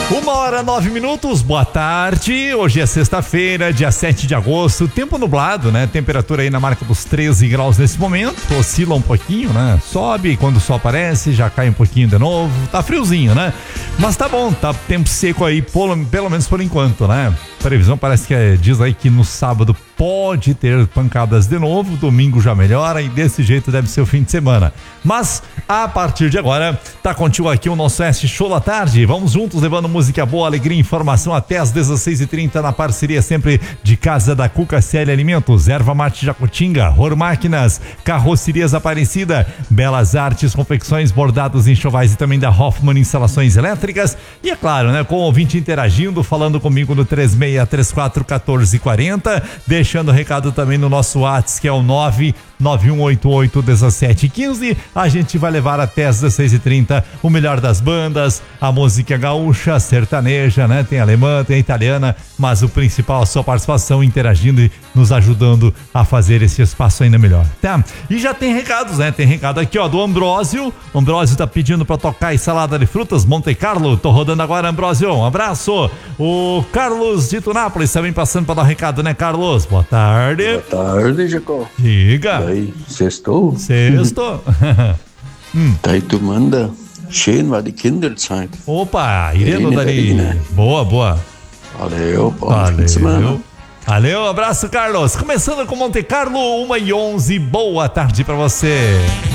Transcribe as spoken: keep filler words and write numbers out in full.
Uma hora, nove minutos, boa tarde. Hoje é sexta-feira, dia sete de agosto. Tempo nublado, né? Temperatura aí na marca dos treze graus nesse momento. Oscila um pouquinho, né? Sobe, quando o sol aparece, já cai um pouquinho de novo. Tá friozinho, né? Mas tá bom, tá tempo seco aí, pelo, pelo menos por enquanto, né? Previsão parece que é, diz aí que no sábado pode ter pancadas de novo, domingo já melhora e desse jeito deve ser o fim de semana. Mas a partir de agora, tá contigo aqui o nosso S Show da Tarde. Vamos juntos levando música boa, alegria e informação até às dezesseis e trinta na parceria sempre de Casa da Cuca C L Alimentos, Erva Mate Jacutinga, Ror Máquinas, Carrocerias Aparecida, Belas Artes, Confecções, Bordados, Enxovais e também da Hoffman Instalações Elétricas. E é claro, né, com o ouvinte interagindo, falando comigo no três seis três quatro um quatro quatro zero, deixando recado também no nosso WhatsApp, que é o nove nove um oito oito um sete um cinco. A gente vai levar até às dezesseis e trinta o melhor das bandas, a música gaúcha, sertaneja, né? Tem alemã, tem italiana, mas o principal, a sua participação, interagindo e nos ajudando a fazer esse espaço ainda melhor, tá? E já tem recados, né? Tem recado aqui, ó, do Ambrósio. O Ambrósio tá pedindo pra tocar aí salada de frutas Monte Carlo. Tô rodando agora, Ambrósio. Um abraço. O Carlos de Tunápolis também passando pra dar um recado, né, Carlos? Boa tarde. Boa tarde, Jacó. Diga. Daí, sextou? Sexto. hum. Daí tu manda, schön war die Kinderzeit. Opa, Irene Irene Dari. Dari. Boa, boa. Valeu, bom Valeu. fim de semana. Valeu, abraço, Carlos. Começando com Monte Carlo, uma e onze. Boa tarde pra você.